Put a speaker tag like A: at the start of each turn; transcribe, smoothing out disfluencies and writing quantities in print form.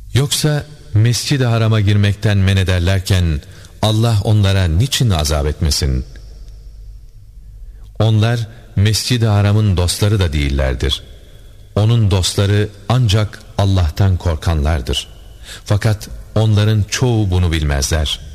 A: Yoksa Mescid-i Haram'a girmekten men ederlerken Allah onlara niçin azap etmesin? Onlar Mescid-i Haram'ın dostları da değillerdir. Onun dostları ancak Allah'tan korkanlardır. Fakat onların çoğu bunu bilmezler.